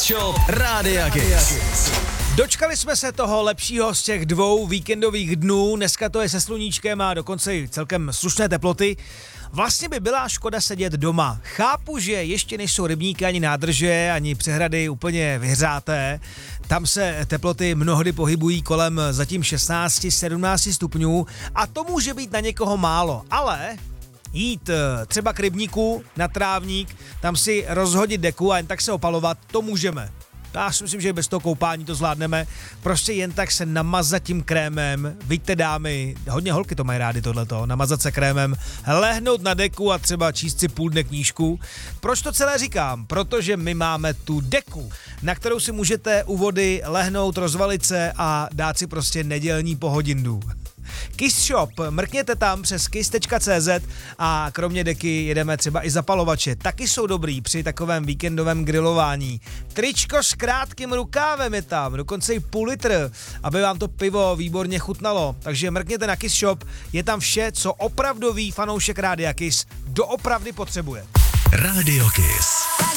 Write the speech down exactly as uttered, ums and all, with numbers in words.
Shop Rádia Kiss. Dočkali jsme se toho lepšího z těch dvou víkendových dnů. Dneska to je se sluníčkem a dokonce i celkem slušné teploty. Vlastně by byla škoda sedět doma. Chápu, že ještě nejsou rybníky ani nádrže, ani přehrady úplně vyhřáté. Tam se teploty mnohdy pohybují kolem zatím šestnáct sedmnáct stupňů a to může být na někoho málo, ale jít třeba k rybníku na trávník, tam si rozhodit deku a jen tak se opalovat, to můžeme. Já si myslím, že bez toho koupání to zvládneme. Prostě jen tak se namazat tím krémem, vidíte dámy, hodně holky to mají rády tohleto, namazat se krémem, lehnout na deku a třeba číst si půl dne knížku. Proč to celé říkám? Protože my máme tu deku, na kterou si můžete u vody lehnout, rozvalit se a dát si prostě nedělní pohodindu. Kiss Shop, mrkněte tam přes kiss tečka cé zet a kromě deky jedeme třeba i zapalovače. Taky jsou dobrý při takovém víkendovém grilování. Tričko s krátkým rukávem je tam, dokonce i půl litr, aby vám to pivo výborně chutnalo. Takže mrkněte na Kiss Shop, je tam vše, co opravdový fanoušek Rádia Kiss doopravdy potřebuje. Rádio Kiss.